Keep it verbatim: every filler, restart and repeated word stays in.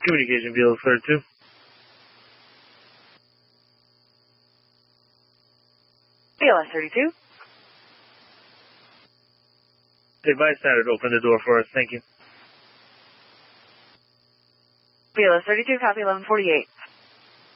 Communication B L S thirty-two. B L S thirty-two. The bystander to open the door for us. Thank you. B L S thirty-two, copy eleven forty-eight.